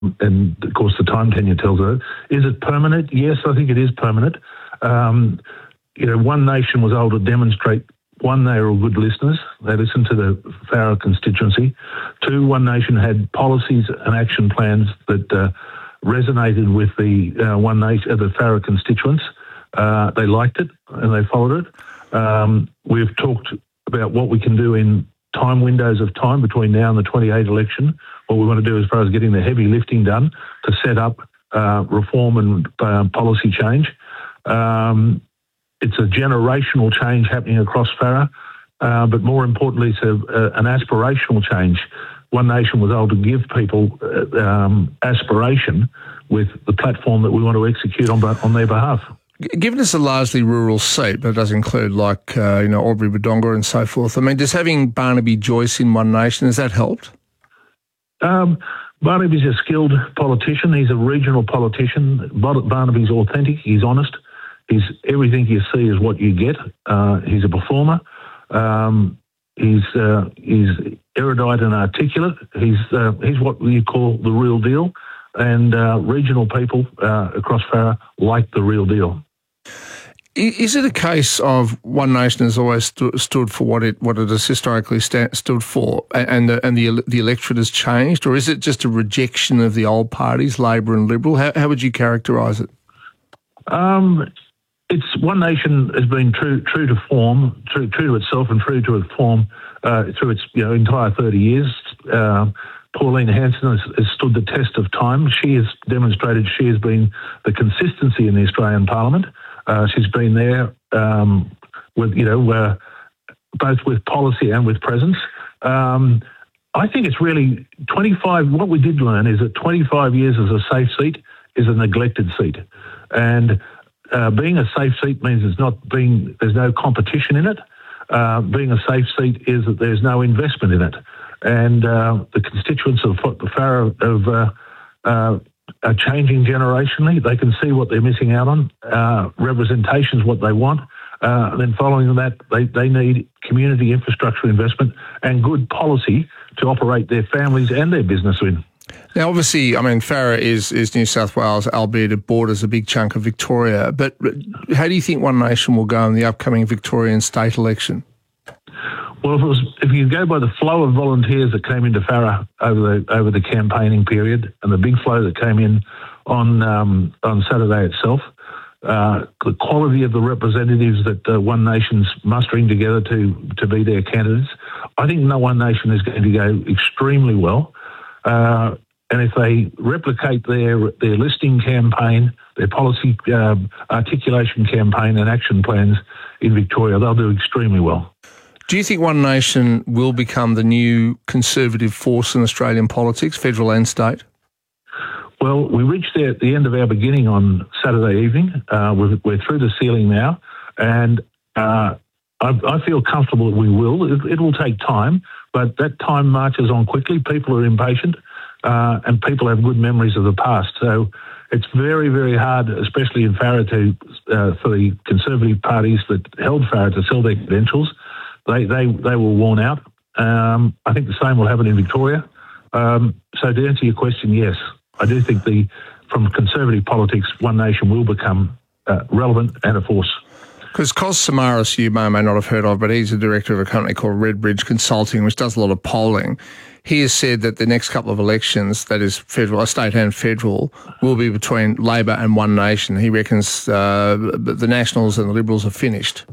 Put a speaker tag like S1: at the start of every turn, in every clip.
S1: and of course the time tenure tells her. Is it permanent? Yes, I think it is permanent. One Nation was able to demonstrate, one, they were good listeners. They listened to the Farrer constituency. Two, One Nation had policies and action plans that resonated with the the Farrer constituents. They liked it and they followed it. We've talked about what we can do in time windows of time between now and the 28 election. What we want to do as far as getting the heavy lifting done to set up reform and policy change. It's a generational change happening across Farrer, but more importantly, it's an aspirational change. One Nation was able to give people aspiration with the platform that we want to execute on their behalf.
S2: Given it's a largely rural seat, but it does include Albury Wodonga and so forth, I mean, does having Barnaby Joyce in One Nation, has that helped?
S1: Barnaby's a skilled politician. He's a regional politician. Barnaby's authentic. He's honest. Everything you see is what you get. He's a performer. He's erudite and articulate. He's what you call the real deal. And regional people across Farrer like the real deal.
S2: Is it a case of One Nation has always stood for what it has historically stood for, and the electorate has changed, or is it just a rejection of the old parties, Labor and Liberal? How would you characterise it?
S1: It's One Nation has been true to form, true to itself, and true to its form through its entire 30 years. Pauline Hanson has stood the test of time. She has demonstrated she has been the consistency in the Australian Parliament. She's been there with both with policy and with presence. I think it's really 25. What we did learn is that 25 years as a safe seat is a neglected seat, and being a safe seat means there's no competition in it. Being a safe seat is that there's no investment in it. And the constituents of Farrer are changing generationally. They can see what they're missing out on. Representation is what they want. And then following that, they need community infrastructure investment and good policy to operate their families and their business in.
S2: Now, obviously, I mean, Farrer is New South Wales, albeit it borders a big chunk of Victoria. But how do you think One Nation will go in the upcoming Victorian state election?
S1: Well, if you go by the flow of volunteers that came into Farrer over the campaigning period, and the big flow that came in on Saturday itself, the quality of the representatives that One Nation's mustering together to be their candidates, I think no One Nation is going to go extremely well. And if they replicate their listing campaign, their policy articulation campaign and action plans in Victoria, they'll do extremely well.
S2: Do you think One Nation will become the new conservative force in Australian politics, federal and state?
S1: Well, we reached there at the end of our beginning on Saturday evening. We're through the ceiling now, and I feel comfortable that we will. It will take time, but that time marches on quickly. People are impatient, and people have good memories of the past. So it's very, very hard, especially in Farrer, for the Conservative parties that held Farrer to sell their credentials. They were worn out. I think the same will happen in Victoria. So to answer your question, yes, I do think from Conservative politics, One Nation will become relevant and a force.
S2: Because Cos Samaras, you may or may not have heard of, but he's the director of a company called Redbridge Consulting, which does a lot of polling. He has said that the next couple of elections, that is federal, state and federal, will be between Labor and One Nation. He reckons the Nationals and the Liberals are finished.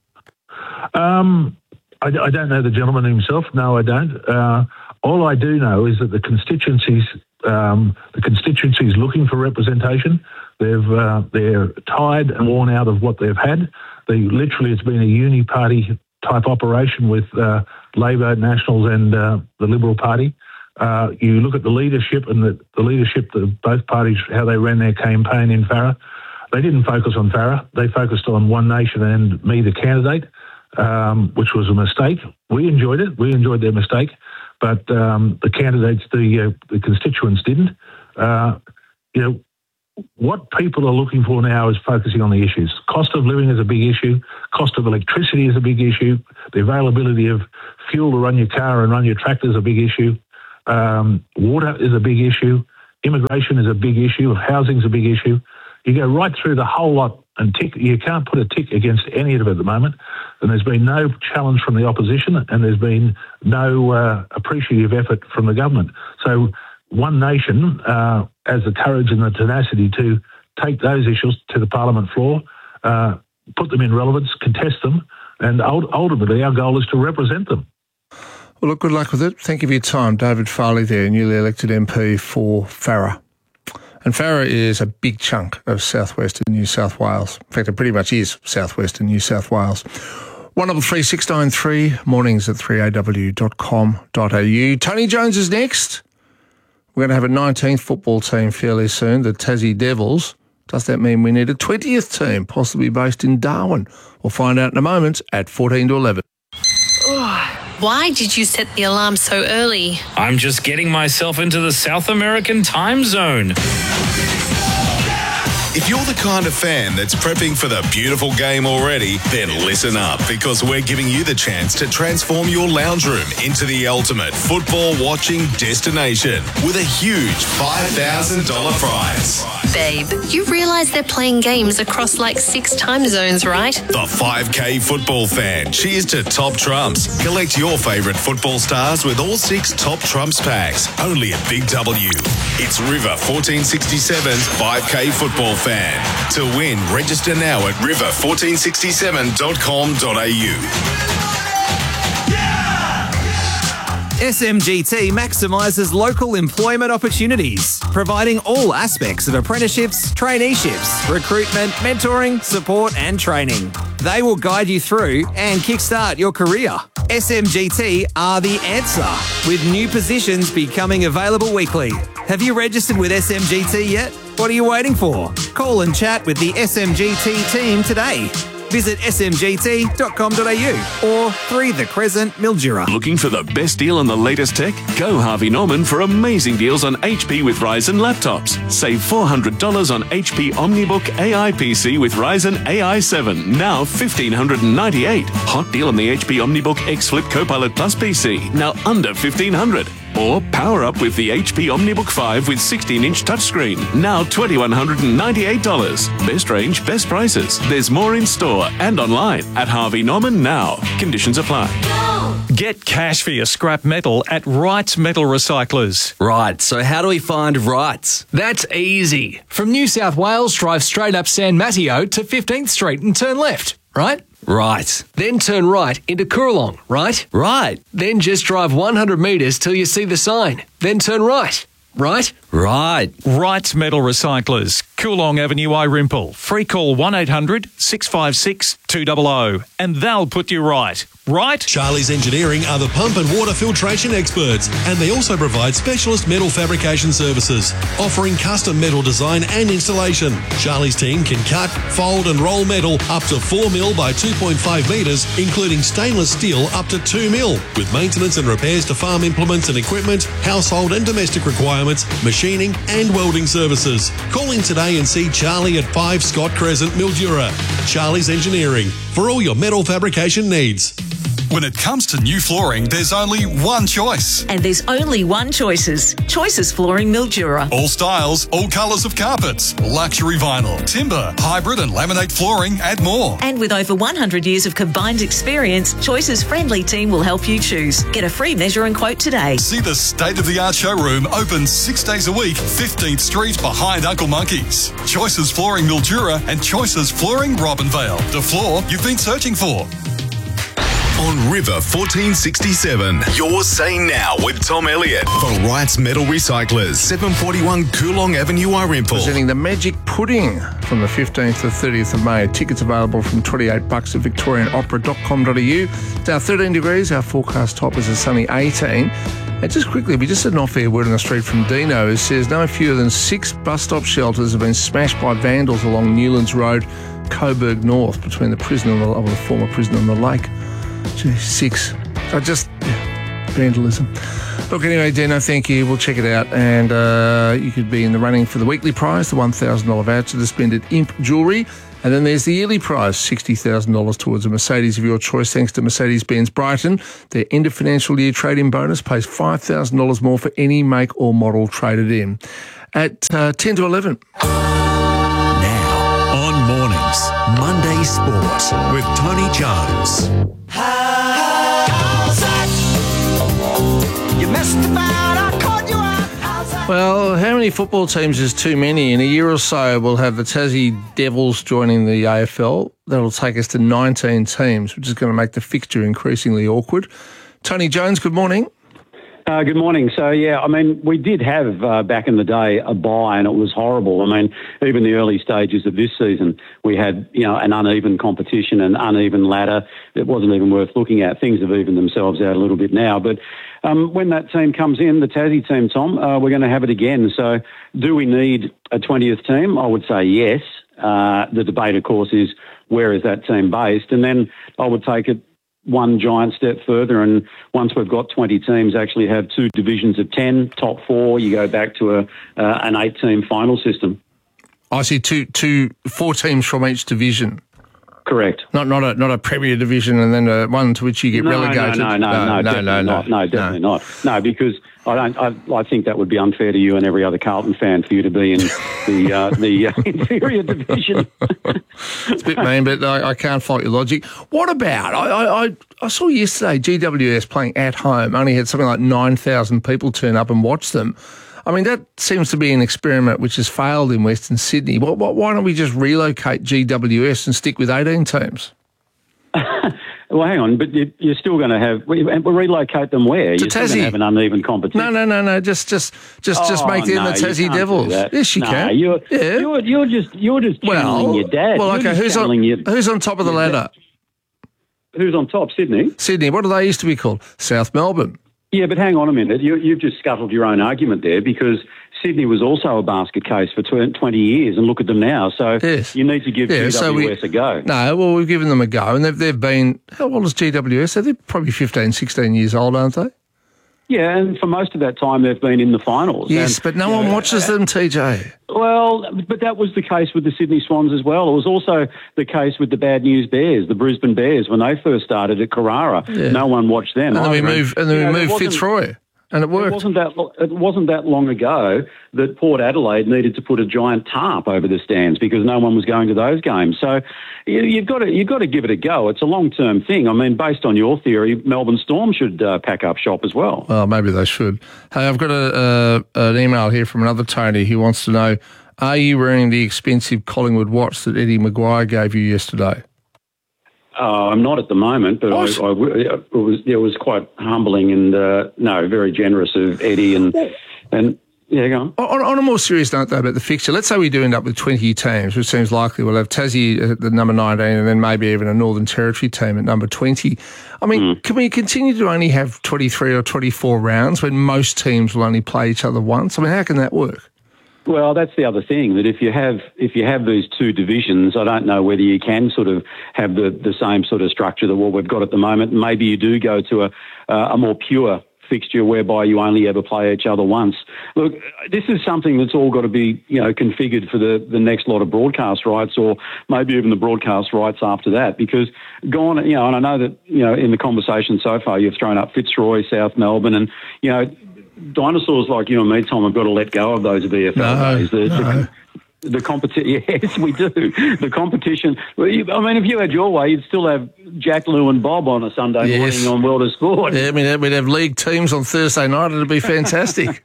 S1: I don't know the gentleman himself. No, I don't. All I do know is that the constituencies looking for representation. They're tired and worn out of what they've had. It's been a uni-party type operation with Labor, Nationals and the Liberal Party. You look at the leadership and the leadership of both parties, how they ran their campaign in Farrer. They didn't focus on Farrer. They focused on One Nation and me, the candidate, which was a mistake. We enjoyed it. We enjoyed their mistake. But the candidates, the constituents didn't. What people are looking for now is focusing on the issues. Cost of living is a big issue. Cost of electricity is a big issue. The availability of fuel to run your car and run your tractor is a big issue. Water is a big issue. Immigration is a big issue. Housing is a big issue. You go right through the whole lot and tick. You can't put a tick against any of it at the moment. And there's been no challenge from the opposition, and there's been no appreciative effort from the government. So One Nation has the courage and the tenacity to take those issues to the parliament floor, put them in relevance, contest them, and ultimately our goal is to represent them.
S2: Well, look, good luck with it. Thank you for your time. David Farley there, newly elected MP for Farrer. And Farrer is a big chunk of southwestern New South Wales. In fact, it pretty much is southwestern New South Wales. 133693, mornings at 3aw.com.au. Tony Jones is next. We're going to have a 19th football team fairly soon, the Tassie Devils. Does that mean we need a 20th team, possibly based in Darwin? We'll find out in a moment at 14 to 11.
S3: Why did you set the alarm so early?
S4: I'm just getting myself into the South American time zone.
S5: If you're the kind of fan that's prepping for the beautiful game already, then listen up, because we're giving you the chance to transform your lounge room into the ultimate football watching destination with a huge $5,000 prize.
S3: Babe, you realise they're playing games across like 6 time zones, right?
S5: The 5K football fan cheers to Top Trumps. Collect your favourite football stars with all 6 Top Trumps packs, only at Big W. It's River 1467's 5K football fan. To win, register now at river1467.com.au.
S6: SMGT maximises local employment opportunities, providing all aspects of apprenticeships, traineeships, recruitment, mentoring, support and training. They will guide you through and kickstart your career. SMGT are the answer, with new positions becoming available weekly. Have you registered with SMGT yet? What are you waiting for? Call and chat with the SMGT team today. Visit smgt.com.au or 3 The Crescent, Mildura.
S7: Looking for the best deal on the latest tech? Go Harvey Norman for amazing deals on HP with Ryzen laptops. Save $400 on HP OmniBook AI PC with Ryzen AI 7, now $1,598. Hot deal on the HP OmniBook X Flip Copilot Plus PC, now under $1,500. Or power up with the HP OmniBook 5 with 16-inch touchscreen, now $2,198. Best range, best prices. There's more in store and online at Harvey Norman now. Conditions apply.
S4: Get cash for your scrap metal at Wrights Metal Recyclers.
S8: Right, so how do we find Wrights?
S9: That's easy. From New South Wales, drive straight up San Mateo to 15th Street and turn left, right?
S8: Right.
S9: Then turn right into Coorong, right?
S8: Right.
S9: Then just drive 100 metres till you see the sign. Then turn right, right?
S8: Right.
S4: Wrights Metal Recyclers, Coorong Avenue, Irimple. Free call 1800 656 200 and they'll put you right. Right?
S10: Charlie's Engineering are the pump and water filtration experts, and they also provide specialist metal fabrication services, offering custom metal design and installation. Charlie's team can cut, fold and roll metal up to 4 mil by 2.5 metres, including stainless steel up to 2 mil, with maintenance and repairs to farm implements and equipment, household and domestic requirements, machining and welding services. Call in today and see Charlie at 5 Scott Crescent, Mildura. Charlie's Engineering, for all your metal fabrication needs.
S11: When it comes to new flooring, there's only one choice.
S12: And there's only one Choices. Choices Flooring Mildura.
S11: All styles, all colours of carpets, luxury vinyl, timber, hybrid and laminate flooring and more.
S12: And with over 100 years of combined experience, Choices' friendly team will help you choose. Get a free measure and quote today.
S11: See the state-of-the-art showroom open 6 days a week, 15th Street behind Uncle Monkey's. Choices Flooring Mildura and Choices Flooring Robinvale. The floor you've been searching for.
S5: On River 1467, you're saying now with Tom Elliott for Wrights Metal Recyclers, 741 Coorong Avenue, Irimple.
S2: Presenting the Magic Pudding from the 15th to 30th of May. Tickets available from $28 at victorianopera.com.au. It's now 13 degrees. Our forecast top is a sunny 18. And just quickly, we just had an off-air word on the street from Dino who says no fewer than 6 bus stop shelters have been smashed by vandals along Newlands Road, Coburg North, between the prison and the former prison and the lake. 6. Vandalism. Look, anyway, Dino, thank you. We'll check it out. And you could be in the running for the weekly prize, the $1,000 voucher to spend at Imp Jewellery. And then there's the yearly prize, $60,000 towards a Mercedes of your choice, thanks to Mercedes-Benz Brighton. Their end of financial year trade-in bonus pays $5,000 more for any make or model traded in. at 10 to 11.
S13: Now, on Mornings, Monday Sport with Tony Jones.
S14: How's that? You messed about, I caught you out. How's that?
S2: Well, how many football teams is too many? In a year or so, we'll have the Tassie Devils joining the AFL. That'll take us to 19 teams, which is going to make the fixture increasingly awkward. Tony Jones, good morning.
S15: Good morning. So, yeah, I mean, we did have back in the day a bye and it was horrible. I mean, even the early stages of this season, we had, an uneven competition, an uneven ladder. It wasn't even worth looking at. Things have evened themselves out a little bit now. But when that team comes in, the Tassie team, Tom, we're going to have it again. So do we need a 20th team? I would say yes. The debate, of course, is where is that team based? And then I would take it one giant step further, and once we've got 20 teams, actually have 2 divisions of 10, top 4, you go back to an 8-team final system.
S2: I see 4 teams from each division.
S15: Correct.
S2: Not a Premier division and then one to which you get relegated.
S15: No, definitely not. No, because I think that would be unfair to you and every other Carlton fan for you to be in the inferior division.
S2: It's a bit mean, but I can't fault your logic. What about, I saw yesterday GWS playing at home, only had something like 9,000 people turn up and watch them. I mean, that seems to be an experiment which has failed in Western Sydney. Why don't we just relocate GWS and stick with 18 teams?
S15: Well, hang on, but you're still going to have... relocate them where? You're still going to have an uneven competition.
S2: No. Just make them the Tassie Devils. Yes, you can.
S15: You're just channeling your dad.
S2: Well, okay, who's on top of the ladder?
S15: Who's on top? Sydney?
S2: Sydney. What do they used to be called? South Melbourne.
S15: Yeah, but hang on a minute. You've just scuttled your own argument there, because Sydney was also a basket case for 20 years, and look at them now. So yes. You need to give GWS a go.
S2: No, well, we've given them a go, and they've been... How old is GWS? They're probably 15, 16 years old, aren't they?
S15: Yeah, and for most of that time they've been in the finals.
S2: Yes, but no one watches them, TJ.
S15: Well, but that was the case with the Sydney Swans as well. It was also the case with the Bad News Bears, the Brisbane Bears, when they first started at Carrara. Yeah. No one watched them.
S2: And then we moved Fitzroy. And it worked.
S15: It wasn't that long ago that Port Adelaide needed to put a giant tarp over the stands because no one was going to those games. So you've got to give it a go. It's a long-term thing. I mean, based on your theory, Melbourne Storm should pack up shop as well.
S2: Well, maybe they should. Hey, I've got an email here from another Tony who wants to know, are you wearing the expensive Collingwood watch that Eddie Maguire gave you yesterday?
S15: I'm not at the moment, but it was quite humbling and very generous of Eddie and yeah, go on.
S2: On a more serious note, though, about the fixture, let's say we do end up with 20 teams, which seems likely. We'll have Tassie at the number 19 and then maybe even a Northern Territory team at number 20. I mean, can we continue to only have 23 or 24 rounds when most teams will only play each other once? I mean, how can that work?
S15: Well, that's the other thing, that if you have these 2 divisions, I don't know whether you can sort of have the same sort of structure that what we've got at the moment. Maybe you do go to a more pure fixture whereby you only ever play each other once. Look, this is something that's all got to be, configured for the next lot of broadcast rights, or maybe even the broadcast rights after that, because and I know that, in the conversation so far, you've thrown up Fitzroy, South Melbourne, and, dinosaurs like you and me, Tom, have got to let go of those VFL days. The competition, yes, we do. The competition. I mean, if you had your way, you'd still have Jack, Lou, and Bob on a Sunday morning on World of Sport.
S2: Yeah, I mean, we'd have league teams on Thursday night. It'd be fantastic.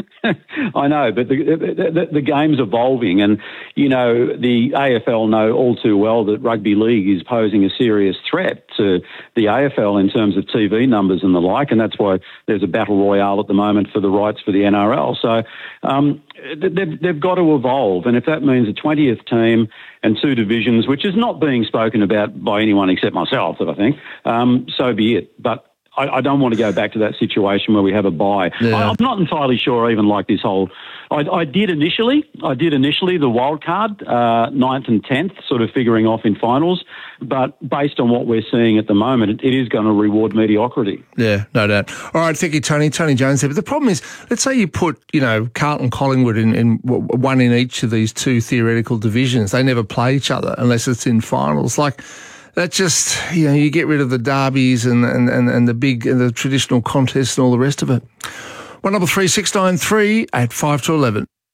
S15: I know, but the game's evolving, and the AFL know all too well that rugby league is posing a serious threat to the AFL in terms of TV numbers and the like, and that's why there's a battle royale at the moment for the rights for the NRL. So they've got to evolve, and if that means a 20th team and 2 divisions, which is not being spoken about by anyone except myself, I think, so be it. But I don't want to go back to that situation where we have a bye. Yeah. I'm not entirely sure, even like this whole... I did initially the wild card, 9th and 10th, sort of figuring off in finals. But based on what we're seeing at the moment, it is going to reward mediocrity.
S2: Yeah, no doubt. All right, thank you, Tony. Tony Jones there. But the problem is, let's say you put, Carlton, Collingwood in one in each of these 2 theoretical divisions. They never play each other unless it's in finals. Like... That just, you get rid of the derbies and the traditional contests and all the rest of it. 133 693 at 5 to 11.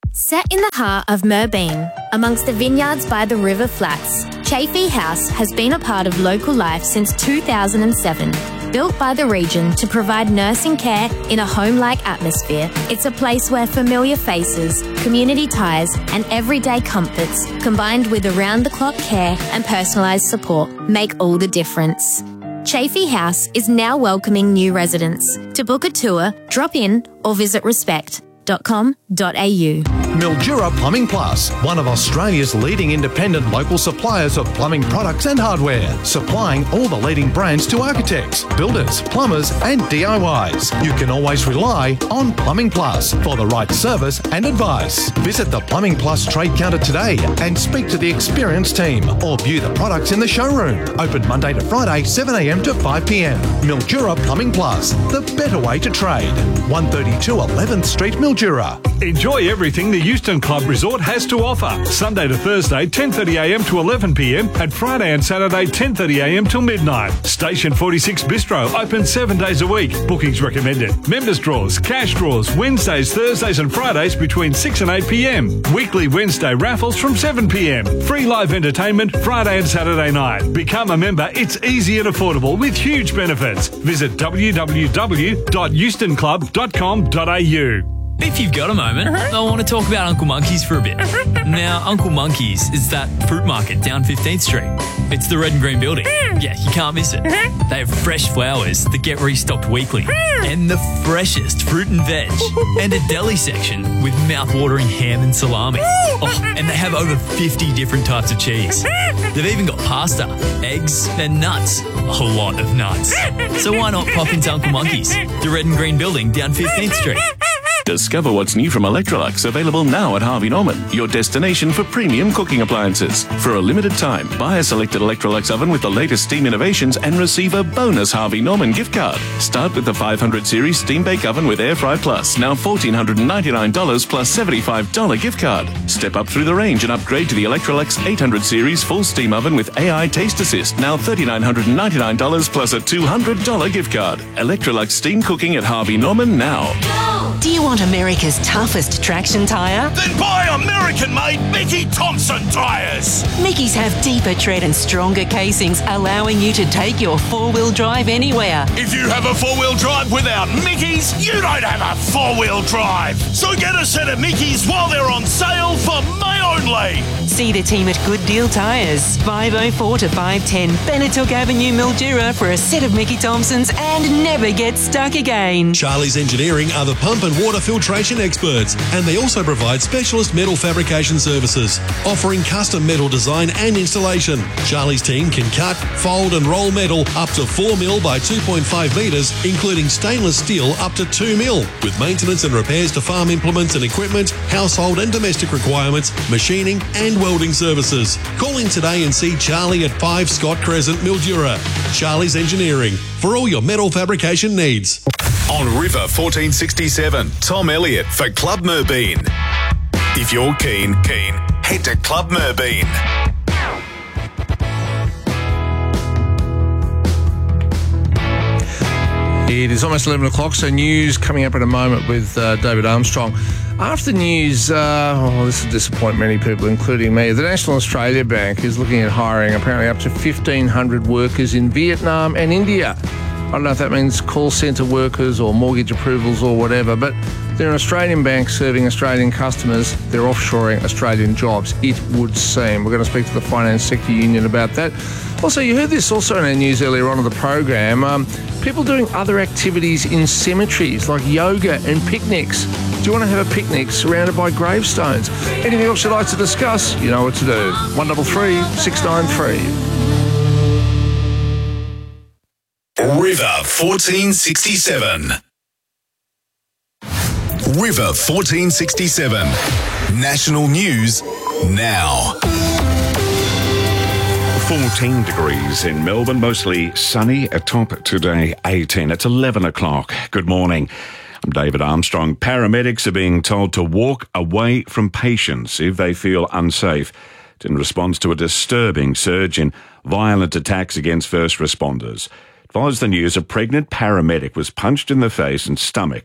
S16: Set in the heart of Merbeen, amongst the vineyards by the River Flats, Chafee House has been a part of local life since 2007. Built by the region to provide nursing care in a home-like atmosphere, it's a place where familiar faces, community ties and everyday comforts, combined with around-the-clock care and personalised support, make all the difference. Chafee House is now welcoming new residents. To book a tour, drop in or visit respect.com.au.
S17: Mildura Plumbing Plus, one of Australia's leading independent local suppliers of plumbing products and hardware, supplying all the leading brands to architects, builders, plumbers and DIYs. You can always rely on Plumbing Plus for the right service and advice. Visit the Plumbing Plus trade counter today and speak to the experienced team or view the products in the showroom. Open Monday to Friday, 7 a.m. to 5 p.m. Mildura Plumbing Plus, the better way to trade. 132 11th Street, Mildura.
S18: Enjoy everything the Euston Club Resort has to offer. Sunday to Thursday, 10:30am to 11pm, and Friday and Saturday, 10:30am till midnight. Station 46 Bistro, open 7 days a week. Bookings recommended. Members draws, cash draws, Wednesdays, Thursdays and Fridays between 6 and 8pm. Weekly Wednesday raffles from 7pm. Free live entertainment Friday and Saturday night. Become a member. It's easy and affordable with huge benefits. Visit www.eustonclub.com.au.
S19: If you've got a moment, I want to talk about Uncle Monkey's for a bit. Now, Uncle Monkey's is that fruit market down 15th Street. It's the red and green building. Yeah, you can't miss it. They have fresh flowers that get restocked weekly, and the freshest fruit and veg, and a deli section with mouth-watering ham and salami. Oh, and they have over 50 different types of cheese. They've even got pasta, eggs, and nuts. A whole lot of nuts. So why not pop into Uncle Monkey's, the red and green building down 15th Street?
S7: Discover what's new from Electrolux, available now at Harvey Norman, your destination for premium cooking appliances. For a limited time, buy a selected Electrolux oven with the latest steam innovations and receive a bonus Harvey Norman gift card. Start with the 500 series steam bake oven with Air Fry Plus, now $1,499 plus $75 gift card. Step up through the range and upgrade to the Electrolux 800 series full steam oven with AI Taste Assist, now $3,999 plus a $200 gift card. Electrolux steam cooking at Harvey Norman now.
S20: Do you want America's toughest traction tyre?
S21: Then buy American-made Mickey Thompson tyres!
S20: Mickey's have deeper tread and stronger casings, allowing you to take your four-wheel drive anywhere.
S21: If you have a four-wheel drive without Mickey's, you don't have a four-wheel drive! So get a set of Mickey's while they're on sale for May only!
S20: See the team at Good Deal Tyres, 504 to 510 Benetook Avenue, Mildura, for a set of Mickey Thompsons and never get stuck again.
S10: Charlie's Engineering are the pump and water filtration experts, and they also provide specialist metal fabrication services, offering custom metal design and installation. Charlie's team can cut, fold and roll metal up to 4 mil by 2.5 metres, including stainless steel up to 2 mil, with maintenance and repairs to farm implements and equipment, household and domestic requirements, machining and welding services. Call in today and see Charlie at 5 Scott Crescent, Mildura. Charlie's Engineering, for all your metal fabrication needs.
S5: On River 1467, Tom Elliott for Club Merbeen. If you're keen, head to Club Merbeen.
S2: It is almost 11 o'clock, so news coming up in a moment with David Armstrong. After news, this will disappoint many people, including me. The National Australia Bank is looking at hiring apparently up to 1,500 workers in Vietnam and India. I don't know if that means call centre workers or mortgage approvals or whatever, but they're an Australian bank serving Australian customers. They're offshoring Australian jobs, it would seem. We're going to speak to the Finance Sector Union about that. Also, you heard this also in our news earlier on in the program. People doing other activities in cemeteries like yoga and picnics. Do you want to have a picnic surrounded by gravestones? Anything else you'd like to discuss? You know what to do. 133 693.
S5: River 1467. River 1467. National news now.
S22: 14 degrees in Melbourne, mostly sunny, a top today 18. It's 11 o'clock. Good morning. I'm David Armstrong. Paramedics are being told to walk away from patients if they feel unsafe. It's in response to a disturbing surge in violent attacks against first responders. It follows the news a pregnant paramedic was punched in the face and stomach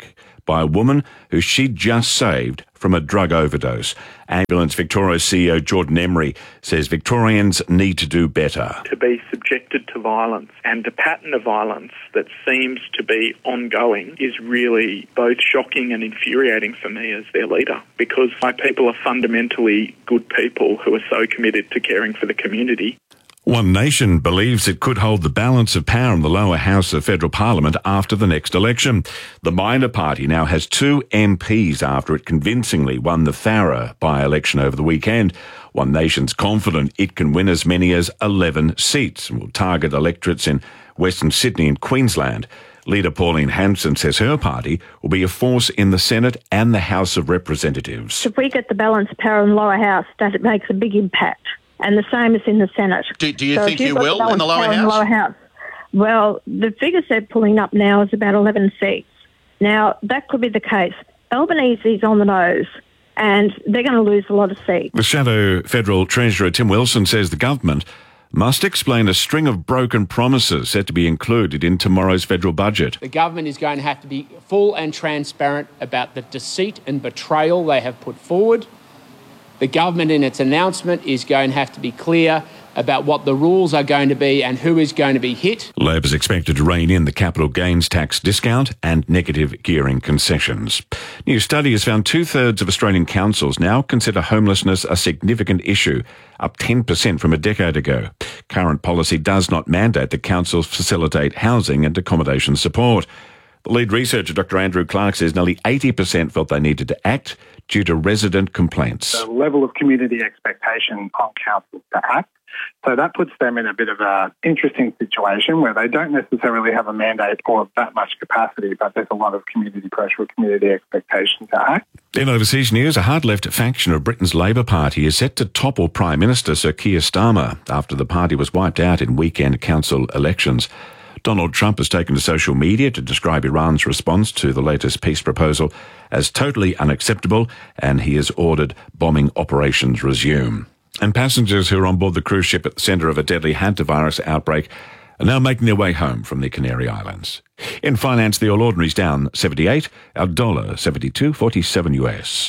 S22: by a woman who she'd just saved from a drug overdose. Ambulance Victoria CEO Jordan Emery says Victorians need to do better.
S1: To be subjected to violence and a pattern of violence that seems to be ongoing is really both shocking and infuriating for me as their leader, because my people are fundamentally good people who are so committed to caring for the community.
S22: One Nation believes it could hold the balance of power in the lower house of federal parliament after the next election. The minor party now has 2 MPs after it convincingly won the Farrer by-election over the weekend. One Nation's confident it can win as many as 11 seats and will target electorates in Western Sydney and Queensland. Leader Pauline Hanson says her party will be a force in the Senate and the House of Representatives.
S3: If we get the balance of power in the lower house, that makes a big impact. And the same is in the Senate.
S21: Do you think you will in the lower house?
S3: Well, the figures they're pulling up now is about 11 seats. Now, that could be the case. Albanese's on the nose, and they're going to lose a lot of seats.
S22: The Shadow Federal Treasurer Tim Wilson says the government must explain a string of broken promises set to be included in tomorrow's federal budget.
S23: The government is going to have to be full and transparent about the deceit and betrayal they have put forward. The government in its announcement is going to have to be clear about what the rules are going to be and who is going to be hit.
S22: Labor's expected to rein in the capital gains tax discount and negative gearing concessions. New study has found 2/3 of Australian councils now consider homelessness a significant issue, up 10% from a decade ago. Current policy does not mandate that councils facilitate housing and accommodation support. The lead researcher, Dr. Andrew Clark, says nearly 80% felt they needed to act due to resident complaints.
S24: The level of community expectation on councils to act. So that puts them in a bit of an interesting situation where they don't necessarily have a mandate or that much capacity, but there's a lot of community pressure or community expectation to act.
S22: In overseas news, a hard-left faction of Britain's Labour Party is set to topple Prime Minister Sir Keir Starmer after the party was wiped out in weekend council elections. Donald Trump has taken to social media to describe Iran's response to the latest peace proposal as totally unacceptable, and he has ordered bombing operations resume. And passengers who are on board the cruise ship at the centre of a deadly hantavirus outbreak are now making their way home from the Canary Islands. In finance, the All Ordinary's down 78, our dollar 72.47 US.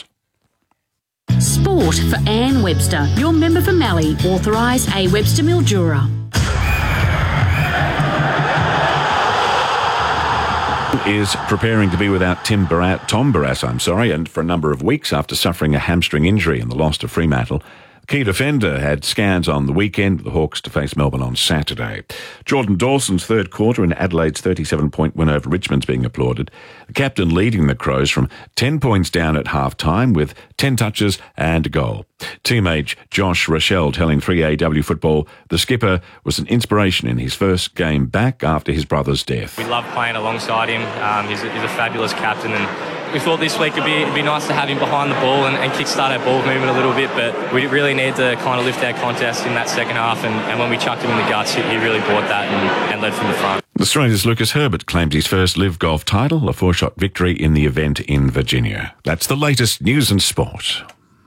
S25: Sport for Anne Webster, your member for Mallee, authorised A. Webster Mildura.
S22: Is preparing to be without Tom Barrass, and for a number of weeks after suffering a hamstring injury in the loss to Fremantle. Key defender had scans on the weekend, the Hawks to face Melbourne on Saturday. Jordan Dawson's third quarter in Adelaide's 37-point win over Richmond's being applauded. The captain leading the Crows from 10 points down at half-time with 10 touches and a goal. Teammate Josh Rochelle telling 3AW Football the skipper was an inspiration in his first game back after his brother's death.
S26: We love playing alongside him. He's a fabulous captain, and we thought this week it'd be nice to have him behind the ball and kickstart our ball movement a little bit, but we really need to kind of lift our contest in that second half, and when we chucked him in the guts, he really brought that and led from the front.
S22: Australia's Lucas Herbert claimed his first Live Golf title, a 4-shot victory in the event in Virginia. That's the latest news and sport.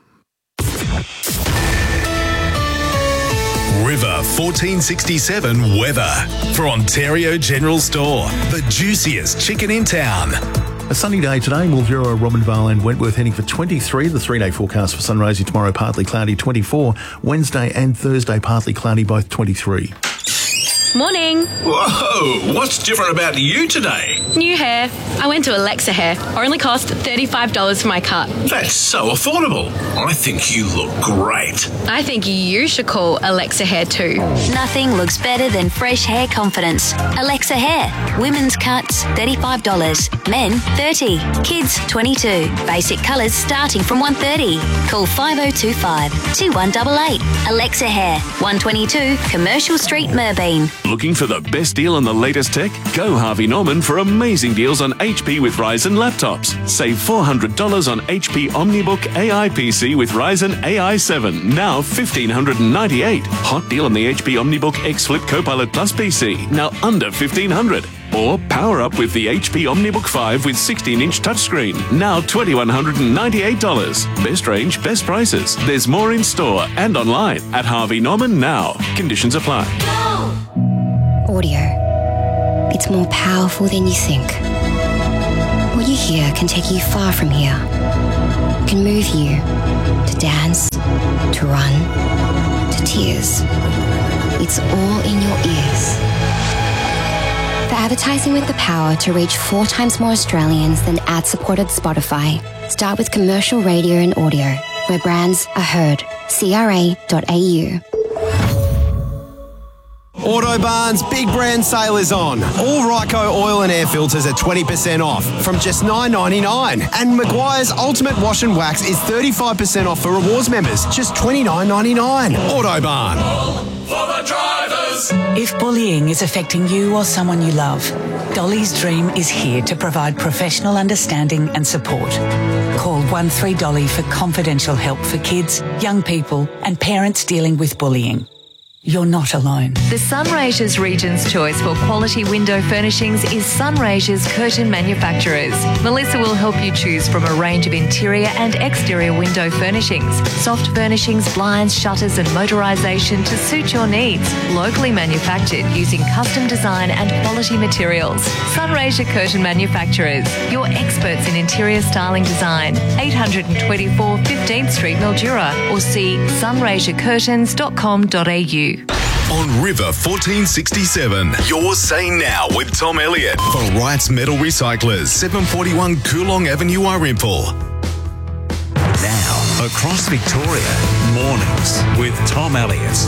S5: River 1467 weather for Ontario General Store, the juiciest chicken in town.
S27: A sunny day today, Mildura, Robinvale and Wentworth heading for 23. The 3-day forecast for sunrising tomorrow, partly cloudy, 24. Wednesday and Thursday, partly cloudy, both 23.
S28: Morning.
S21: Whoa, what's different about you today?
S28: New hair. I went to Alexa Hair. Only cost $35 for my cut.
S21: That's so affordable. I think you look great.
S28: I think you should call Alexa Hair too.
S29: Nothing looks better than fresh hair confidence. Alexa Hair. Women's cuts, $35. Men, $30. Kids, $22. Basic colours starting from $130. Call 5025 2188. Alexa Hair, 122 Commercial Street, Merbeen.
S7: Looking for the best deal on the latest tech? Go Harvey Norman for amazing deals on HP with Ryzen laptops. Save $400 on HP OmniBook AI PC with Ryzen AI 7, now $1,598. Hot deal on the HP OmniBook X Flip Copilot Plus PC, now under $1,500. Or power up with the HP OmniBook 5 with 16-inch touchscreen, now $2,198. Best range, best prices. There's more in store and online at Harvey Norman now. Conditions apply.
S30: Audio. It's more powerful than you think. What you
S4: here can take you far from here. Can move you to dance, to run, to tears. It's all in your ears. For advertising with the power to reach 4 times more Australians than ad-supported Spotify, start with commercial radio and audio, where brands are heard. CRA.au.
S6: Autobarn's big brand sale is on. All Ryco oil and air filters are 20% off from just $9.99. And Maguire's Ultimate Wash and Wax is 35% off for rewards members, just $29.99. Autobarn.
S8: For the drivers.
S9: If bullying is affecting you or someone you love, Dolly's Dream is here to provide professional understanding and support. Call 13Dolly for confidential help for kids, young people and parents dealing with bullying. You're not alone.
S11: The Sunraysia's Region's choice for quality window furnishings is Sunraysia's Curtain Manufacturers. Melissa will help you choose from a range of interior and exterior window furnishings, soft furnishings, blinds, shutters and motorisation to suit your needs. Locally manufactured using custom design and quality materials. Sunraysia Curtain Manufacturers, your experts in interior styling design. 824 15th Street, Mildura, or see sunraysiacurtains.com.au.
S5: On River 1467, you're saying now with Tom Elliott for Wright's Metal Recyclers, 741 Coolong Avenue, Arimpool.
S12: Now, across Victoria, mornings with Tom Elliott.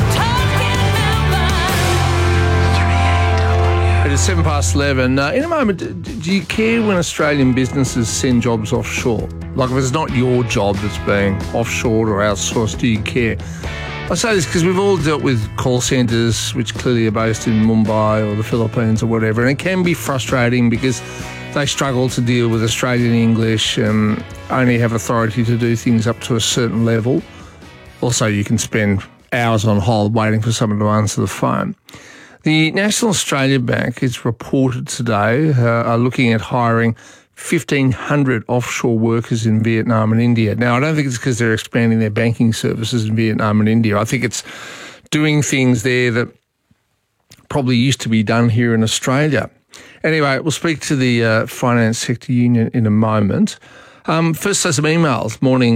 S2: It is 11:07. In a moment, do you care when Australian businesses send jobs offshore? Like if it's not your job that's being offshored or outsourced, do you care? I say this because we've all dealt with call centres which clearly are based in Mumbai or the Philippines or whatever, and it can be frustrating because they struggle to deal with Australian English and only have authority to do things up to a certain level. Also, you can spend hours on hold waiting for someone to answer the phone. The National Australia Bank, it's reported today, are looking at hiring 1,500 offshore workers in Vietnam and India. Now, I don't think it's because they're expanding their banking services in Vietnam and India. I think it's doing things there that probably used to be done here in Australia. Anyway, we'll speak to the Finance Sector Union in a moment. First, some emails,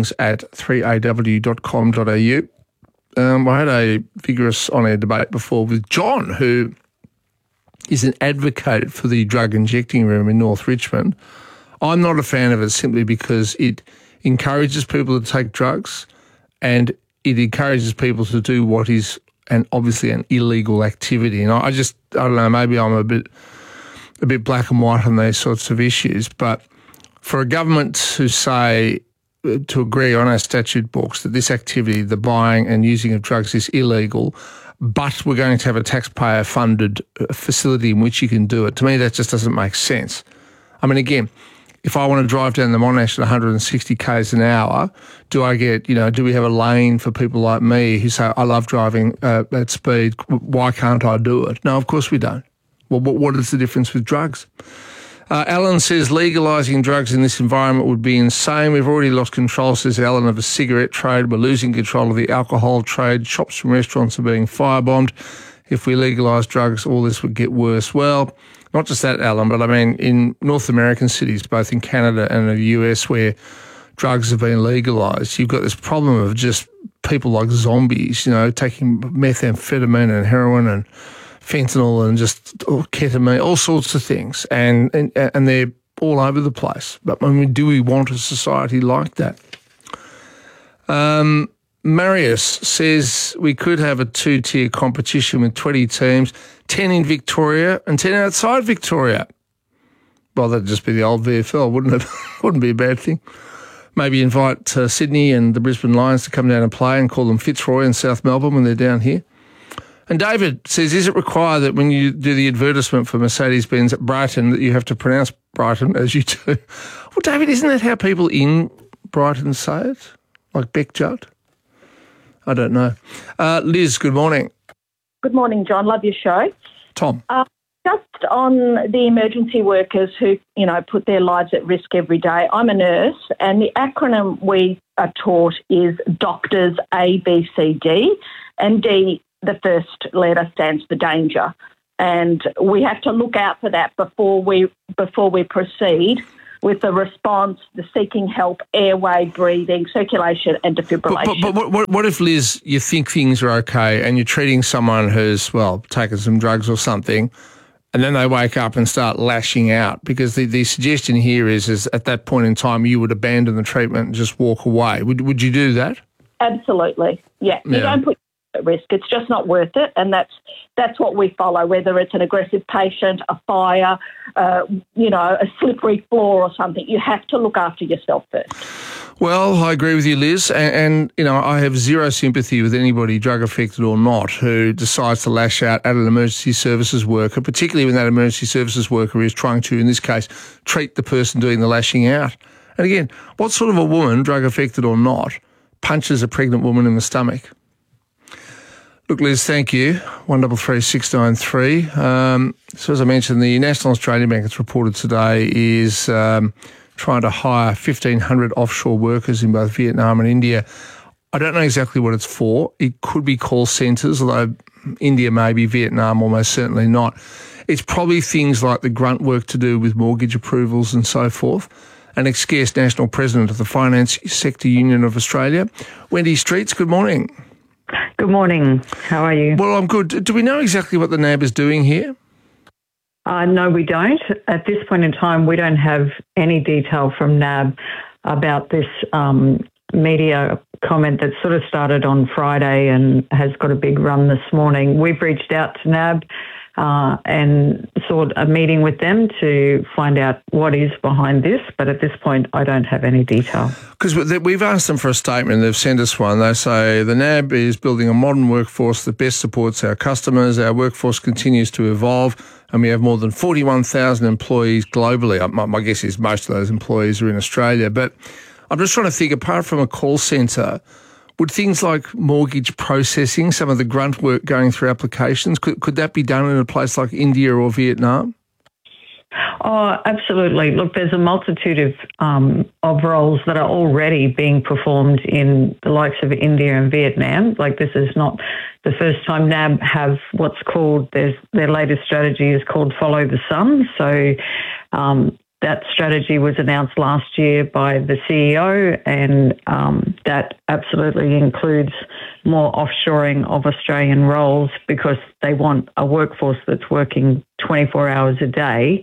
S2: mornings@3aw.com.au. I had a vigorous on-air debate before with John, who is an advocate for the drug injecting room in North Richmond. I'm not a fan of it simply because it encourages people to take drugs and it encourages people to do what is obviously an illegal activity. And I don't know, maybe I'm a bit black and white on these sorts of issues, but for a government to say, to agree on our statute books that this activity, the buying and using of drugs, is illegal, but we're going to have a taxpayer-funded facility in which you can do it, to me that just doesn't make sense. I mean, again, if I want to drive down the Monash at 160 k's an hour, do we have a lane for people like me who say, I love driving at speed, why can't I do it? No, of course we don't. Well, what is the difference with drugs? Alan says legalising drugs in this environment would be insane. We've already lost control, says Alan, of the cigarette trade. We're losing control of the alcohol trade. Shops and restaurants are being firebombed. If we legalise drugs, all this would get worse. Well, not just that, Alan, but I mean in North American cities, both in Canada and the US, where drugs have been legalised, you've got this problem of just people like zombies, taking methamphetamine and heroin and fentanyl and just ketamine, all sorts of things, and they're all over the place. But I mean, do we want a society like that? Marius says we could have a 2-tier competition with 20 teams, 10 in Victoria and 10 outside Victoria. Well, that'd just be the old VFL, wouldn't it? Wouldn't be a bad thing. Maybe invite Sydney and the Brisbane Lions to come down and play and call them Fitzroy in South Melbourne when they're down here. And David says, is it required that when you do the advertisement for Mercedes-Benz at Brighton that you have to pronounce Brighton as you do? Well, David, isn't that how people in Brighton say it? Like Beck Judd? I don't know. Liz, good morning.
S13: Good morning, John. Love your show.
S2: Tom.
S13: Just on the emergency workers who, put their lives at risk every day. I'm a nurse, and the acronym we are taught is doctors A, B, C, D, and D, the first letter stands for danger. And we have to look out for that before we proceed with the response, the seeking help, airway, breathing, circulation and defibrillation.
S2: But what if, Liz, you think things are okay and you're treating someone who's, taken some drugs or something, and then they wake up and start lashing out? Because the suggestion here is at that point in time you would abandon the treatment and just walk away. Would you do that?
S13: Absolutely, yeah. You don't put at risk. It's just not worth it, and that's what we follow. Whether it's an aggressive patient, a fire, a slippery floor or something, you have to look after yourself first.
S2: Well, I agree with you, Liz, and I have zero sympathy with anybody, drug affected or not, who decides to lash out at an emergency services worker, particularly when that emergency services worker is trying to, in this case, treat the person doing the lashing out. And again, what sort of a woman, drug affected or not, punches a pregnant woman in the stomach? Look, Liz, thank you. 133693. So as I mentioned, the National Australia Bank, it's reported today, is trying to hire 1,500 offshore workers in both Vietnam and India. I don't know exactly what it's for. It could be call centres, although India may be, Vietnam almost certainly not. It's probably things like the grunt work to do with mortgage approvals and so forth. An ex-Scarce National President of the Finance Sector Union of Australia, Wendy Streets, good morning.
S1: Good morning. How are you?
S2: Well, I'm good. Do we know exactly what the NAB is doing here?
S1: No, we don't. At this point in time, we don't have any detail from NAB about this media comment that sort of started on Friday and has got a big run this morning. We've reached out to NAB and sought a meeting with them to find out what is behind this, but at this point I don't have any detail.
S2: Because we've asked them for a statement, they've sent us one. They say the NAB is building a modern workforce that best supports our customers. Our workforce continues to evolve and we have more than 41,000 employees globally. My guess is most of those employees are in Australia, but I'm just trying to think, apart from a call centre, would things like mortgage processing, some of the grunt work going through applications, could that be done in a place like India or Vietnam?
S1: Oh, absolutely. Look, there's a multitude of roles that are already being performed in the likes of India and Vietnam. Like, this is not the first time NAB have what's called, their latest strategy is called Follow the Sun. So that strategy was announced last year by the CEO, and that absolutely includes more offshoring of Australian roles because they want a workforce that's working 24 hours a day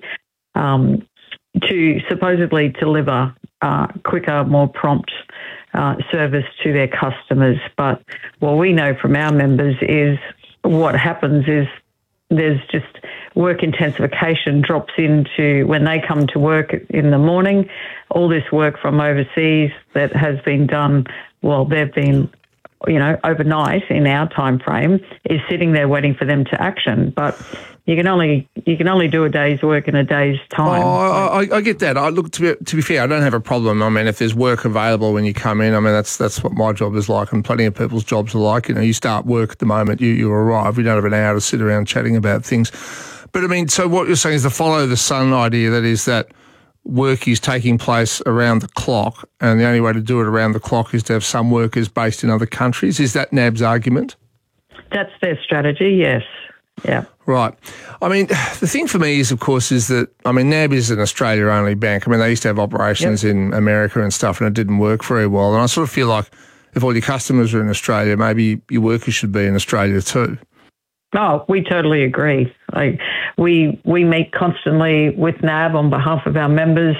S1: to supposedly deliver quicker, more prompt service to their customers. But what we know from our members is what happens is there's just work intensification drops into when they come to work in the morning. All this work from overseas that has been done while they've been, overnight in our time frame is sitting there waiting for them to action. But you can only do a day's work in a day's time.
S2: Oh, I get that. Look, to be fair, I don't have a problem. I mean, if there's work available when you come in, I mean, that's what my job is like, and plenty of people's jobs are like. You start work at the moment you arrive. We don't have an hour to sit around chatting about things. But I mean, so what you're saying is the follow the sun idea, that is that work is taking place around the clock, and the only way to do it around the clock is to have some workers based in other countries. Is that NAB's argument?
S1: That's their strategy, yes. Yeah.
S2: Right. I mean, the thing for me is, of course, is that, NAB is an Australia-only bank. I mean, they used to have operations in America and stuff, and it didn't work very well. And I sort of feel like if all your customers are in Australia, maybe your workers should be in Australia too.
S1: Oh, we totally agree. We meet constantly with NAB on behalf of our members.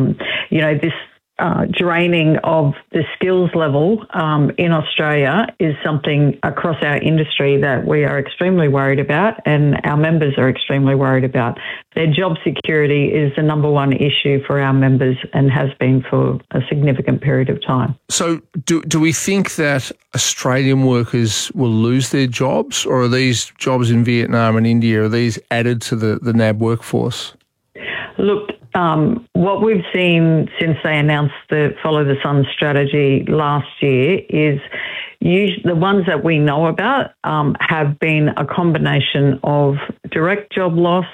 S1: This draining of the skills level in Australia is something across our industry that we are extremely worried about, and our members are extremely worried about. Their job security is the number one issue for our members and has been for a significant period of time.
S2: So do we think that Australian workers will lose their jobs, or are these jobs in Vietnam and India, are these added to the NAB workforce?
S1: Look, what we've seen since they announced the Follow the Sun strategy last year is the ones that we know about have been a combination of direct job loss,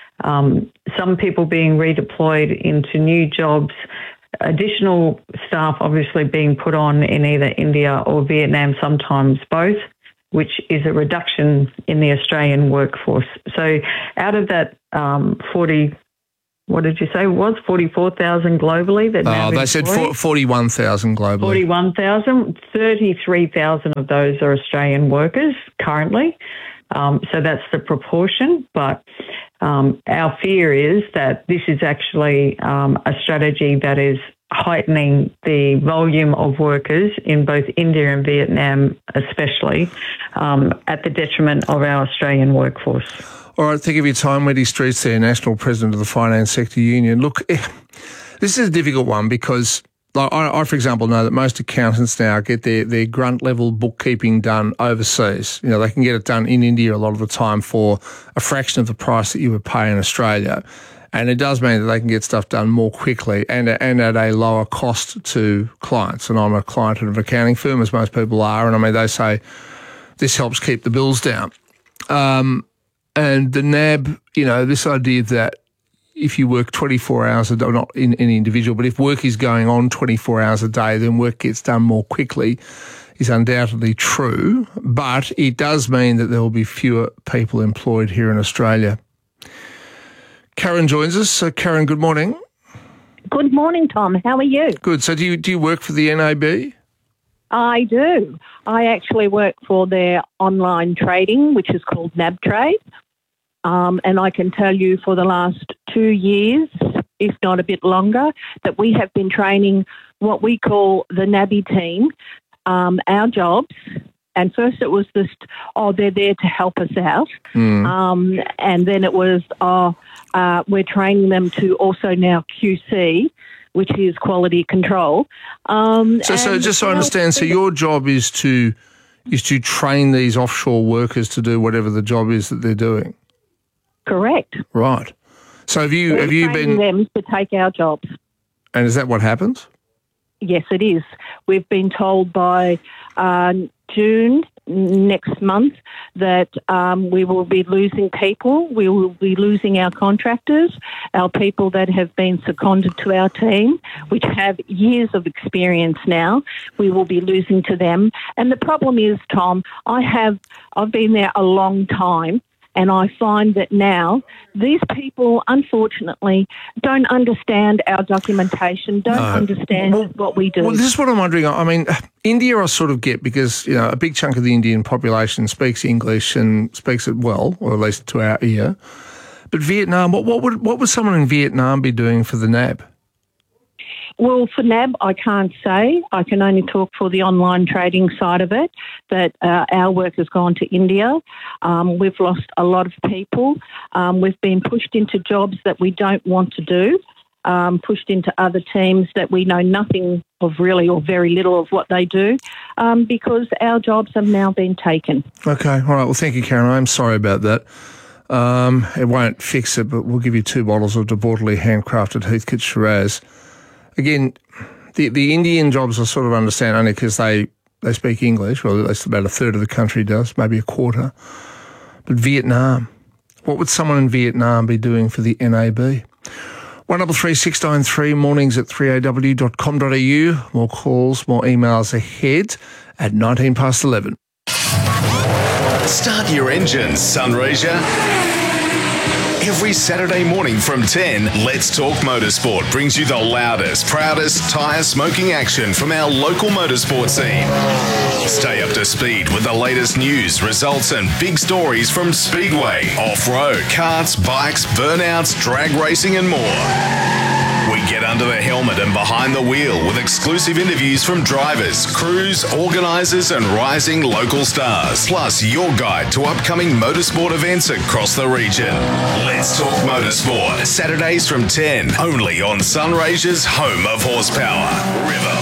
S1: some people being redeployed into new jobs, additional staff obviously being put on in either India or Vietnam, sometimes both, which is a reduction in the Australian workforce. So out of that what did you say it was? 44,000 globally.
S2: They said 41,000 globally.
S1: 41,000. 33,000 of those are Australian workers currently. So that's the proportion. But our fear is that this is actually a strategy that is heightening the volume of workers in both India and Vietnam, especially, at the detriment of our Australian workforce.
S2: All right, think of your time, Wendy Streets there, National President of the Finance Sector Union. Look, this is a difficult one because I, for example, know that most accountants now get their grunt-level bookkeeping done overseas. You know, they can get it done in India a lot of the time for a fraction of the price that you would pay in Australia. And it does mean that they can get stuff done more quickly and at a lower cost to clients. And I'm a client of an accounting firm, as most people are, and I mean, they say this helps keep the bills down. And the NAB, you know, this idea that if you work 24 hours a day, not in any individual, but if work is going on 24 hours a day, then work gets done more quickly is undoubtedly true. But it does mean that there will be fewer people employed here in Australia. Karen joins us. So, Karen, good morning.
S3: Good morning, Tom. How are you?
S2: Good. So do you work for the NAB?
S3: I do. I actually work for their online trading, which is called NAB Trade. And I can tell you for the last 2 years, if not a bit longer, that we have been training what we call the NABby team, our jobs. And first it was just, they're there to help us out. And then it was, we're training them to also now QC, which is quality control.
S2: So just so I understand, so your job is to train these offshore workers to do whatever the job is that they're doing?
S3: Correct.
S2: Right. So have you been
S3: them to take our jobs?
S2: And is that what happens?
S3: Yes, it is. We've been told by June next month that we will be losing people. We will be losing our contractors, our people that have been seconded to our team, which have years of experience now. We will be losing to them. And the problem is, Tom, I've been there a long time. And I find that now these people, unfortunately, don't understand our documentation, don't understand what we do.
S2: Well, this is what I'm wondering. I mean, India I sort of get because, you know, a big chunk of the Indian population speaks English and speaks it well, or at least to our ear. But Vietnam, what would someone in Vietnam be doing for the NAB?
S3: Well, for NAB, I can't say. I can only talk for the online trading side of it, that our work has gone to India. We've lost a lot of people. We've been pushed into jobs that we don't want to do, pushed into other teams that we know nothing of really or very little of what they do, because our jobs have now been taken.
S2: Okay, all right. Well, thank you, Karen. I'm sorry about that. It won't fix it, but we'll give you 2 bottles of Debortely handcrafted Heathcote Shiraz. Again, the Indian jobs I sort of understand only because they speak English, well, at least about a third of the country does, maybe a quarter. But Vietnam, what would someone in Vietnam be doing for the NAB? 133 693, mornings at 3aw.com.au. More calls, more emails ahead at 19 past 11.
S5: Start your engines, Sunraysia. Every Saturday morning from 10, Let's Talk Motorsport brings you the loudest, proudest tyre smoking action from our local motorsport scene. Stay up to speed with the latest news, results and big stories from Speedway, off-road, karts, bikes, burnouts, drag racing and more. We get under the helmet and behind the wheel with exclusive interviews from drivers, crews, organisers and rising local stars. Plus your guide to upcoming motorsport events across the region. Let's Talk Motorsport. Saturdays from 10, only on Sunraysia's home of horsepower. River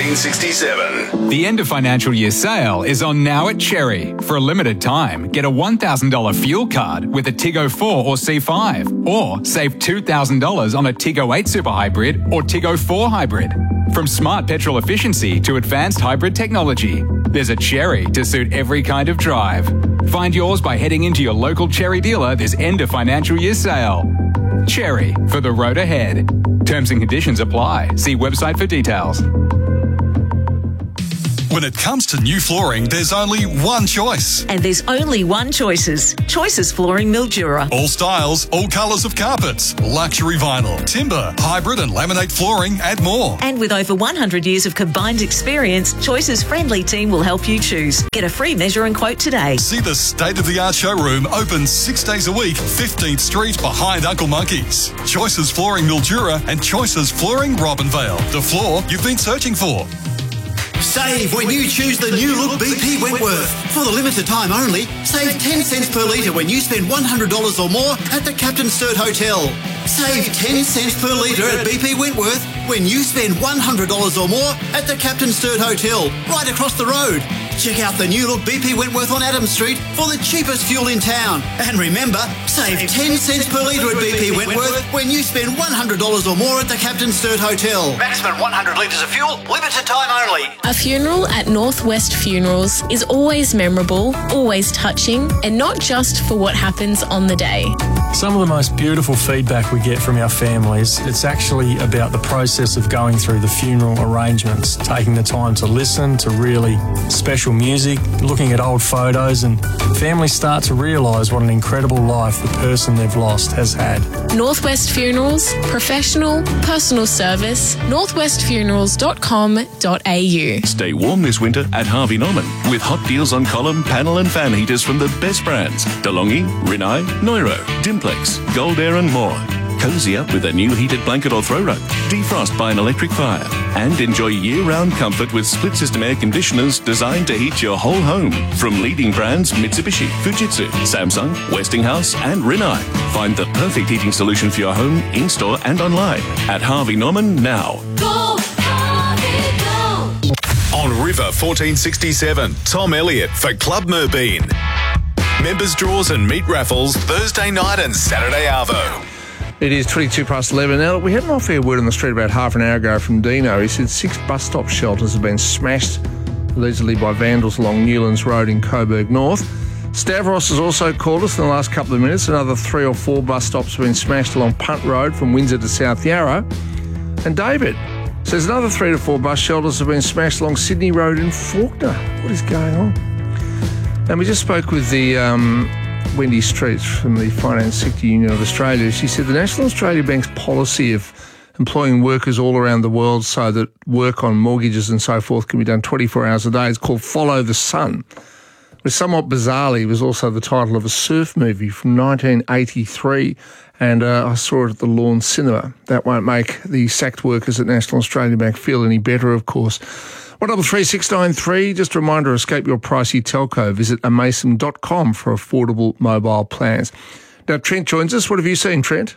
S5: 1467.
S10: The end of financial year sale is on now at Cherry. For a limited time, get a $1,000 fuel card with a Tiggo 4 or C5. Or save $2,000 on a Tiggo 8 Super Hybrid or Tiggo 4 Hybrid. From smart petrol efficiency to advanced hybrid technology, there's a Cherry to suit every kind of drive. Find yours by heading into your local Cherry dealer this end of financial year sale. Cherry, for the road ahead. Terms and conditions apply. See website for details.
S8: When it comes to new flooring, there's only one choice.
S14: And there's only one Choices. Choices Flooring Mildura.
S8: All styles, all colours of carpets, luxury vinyl, timber, hybrid and laminate flooring and more.
S14: And with over 100 years of combined experience, Choices' friendly team will help you choose. Get a free measure and quote today.
S8: See the state-of-the-art showroom open 6 days a week, 15th Street behind Uncle Monkey's. Choices Flooring Mildura and Choices Flooring Robinvale. The floor you've been searching for.
S15: Save when you choose the new look BP Wentworth. For the limited time only, save 10 cents per litre when you spend $100 or more at the Captain Sturt Hotel. Save 10 cents per litre at BP Wentworth when you spend $100 or more at the Captain Sturt Hotel, right across the road. Check out the new look BP Wentworth on Adams Street for the cheapest fuel in town. And remember, save 10 cents per litre at BP Wentworth when you spend $100 or more at the Captain Sturt Hotel. Maximum 100 litres of fuel, limited time only.
S16: A funeral at Northwest Funerals is always memorable, always touching, and not just for what happens on the day.
S17: Some of the most beautiful feedback we get from our families, it's actually about the process of going through the funeral arrangements, taking the time to listen to really special music, looking at old photos, and families start to realise what an incredible life the person they've lost has had.
S16: Northwest Funerals, professional, personal service, northwestfunerals.com.au.
S7: Stay warm this winter at Harvey Norman with hot deals on column, panel and fan heaters from the best brands. DeLonghi, Rinnai, Neuro, Dimplex, Gold Air and more. Cozy up with a new heated blanket or throw rug. Defrost by an electric fire. And enjoy year-round comfort with split-system air conditioners designed to heat your whole home. From leading brands Mitsubishi, Fujitsu, Samsung, Westinghouse and Rinnai. Find the perfect heating solution for your home, in-store and online at Harvey Norman now.
S8: Go, Harvey, go!
S5: On River 1467, Tom Elliott for Club Merbeen. Members draws and meat raffles Thursday night and Saturday arvo.
S2: It is 22 past 11 now. We had an off-air word on the street about half an hour ago from Dino. He said 6 bus stop shelters have been smashed, allegedly by vandals along Newlands Road in Coburg North. Stavros has also called us in the last couple of minutes. Another 3 or 4 bus stops have been smashed along Punt Road from Windsor to South Yarra. And David says another 3 to 4 bus shelters have been smashed along Sydney Road in Faulkner. What is going on? And we just spoke with the Wendy Streets from the Finance Sector Union of Australia. She said the National Australia Bank's policy of employing workers all around the world so that work on mortgages and so forth can be done 24 hours a day is called Follow the Sun, which somewhat bizarrely was also the title of a surf movie from 1983, and I saw it at the Lawn Cinema. That won't make the sacked workers at National Australia Bank feel any better, of course. 133693, just a reminder, escape your pricey telco. Visit amason.com for affordable mobile plans. Now, Trent joins us. What have you seen, Trent?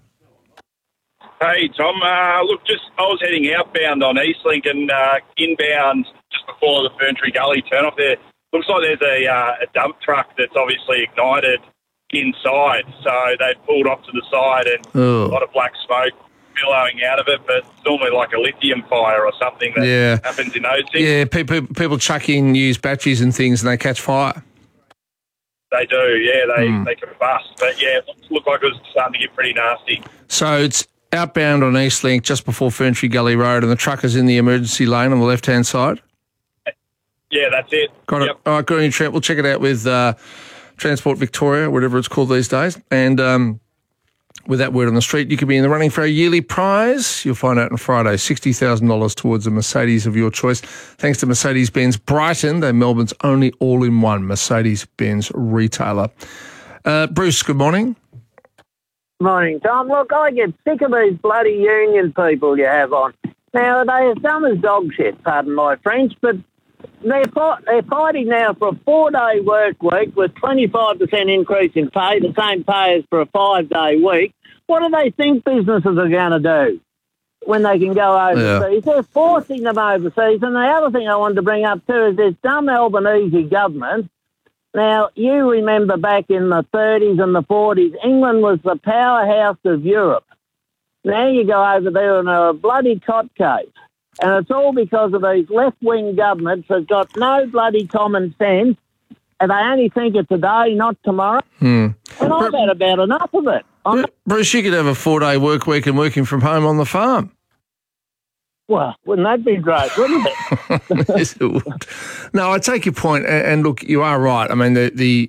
S18: Hey, Tom. I was heading outbound on Eastlink and inbound just before the Ferntree Gully turn-off there. Looks like there's a dump truck that's obviously ignited inside. So they pulled off to the side and a lot of black smoke billowing out of it, but it's normally like a lithium fire or something that happens in those things.
S2: Yeah, people chuck in used batteries and things and they catch fire.
S18: They do, yeah, they combust. But yeah, it looked like it was starting to get pretty nasty.
S2: So it's outbound on Eastlink just before Ferntree Gully Road and the truck is in the emergency lane on the left-hand side?
S18: Yeah, that's it.
S2: Got it. All right, good on you, Trent. We'll check it out with Transport Victoria, whatever it's called these days. And with that word on the street, you could be in the running for a yearly prize. You'll find out on Friday, $60,000 towards a Mercedes of your choice. Thanks to Mercedes-Benz Brighton. They're Melbourne's only all-in-one Mercedes-Benz retailer. Bruce, good morning.
S19: Morning, Tom. Look, I get sick of these bloody union people you have on. Now, they are dumb as dog shit, pardon my French, but they're fighting now for a 4-day work week with 25% increase in pay, the same pay as for a 5-day week. What do they think businesses are going to do when they can go overseas? Yeah. They're forcing them overseas. And the other thing I wanted to bring up too is this dumb Albanese government. Now, you remember back in the 30s and the 40s, England was the powerhouse of Europe. Now you go over there and they're a bloody cot case. And it's all because of these left-wing governments that got no bloody common sense, and they only think of today, not tomorrow. And I've had about enough of it.
S2: Bruce, you could have a 4-day work week and working from home on the farm.
S19: Well, wouldn't that be great, wouldn't it?
S2: Yes, it would. No, I take your point, and look, you are right. I mean, the